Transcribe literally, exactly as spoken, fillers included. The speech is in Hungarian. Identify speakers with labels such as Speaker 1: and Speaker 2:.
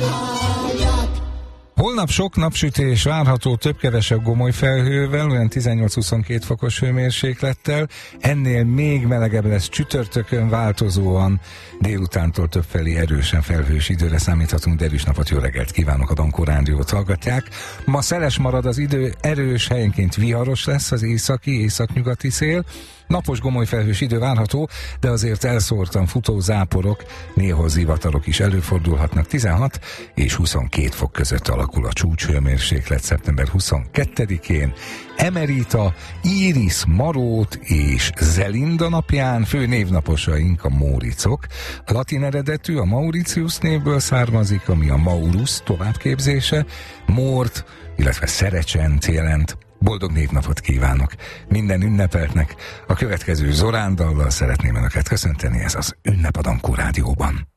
Speaker 1: Holnap sok napsütés várható, több-kevesebb gomoly felhővel, olyan tizennyolc-huszonkét fokos hőmérséklettel. Ennél még melegebb lesz csütörtökön, változóan délutántól többfelé erősen felhős időre számíthatunk. Derűs napot, jó reggelt kívánok, a Dankó Rádiót hallgatják. Ma szeles marad az idő, erős, helyenként viharos lesz az északi, északnyugati szél. Napos gomoly felhős idő várható, de azért elszórtan futó záporok, néhol zivatarok is előfordulhatnak. tizenhat és huszonkét fok között alakul a csúcshőmérséklet szeptember huszonkettedikén. Emerita, Iris, Marót és Zelinda napján fő névnaposaink a Móricok. A latin eredetű, a Mauritius névből származik, ami a Maurus továbbképzése, Mórt, illetve Szerecsent jelent. Boldog névnapot kívánok minden ünnepeltnek. A következő Zorán dallal szeretném önöket köszönteni, ez az Ünnep a Dankó Rádióban.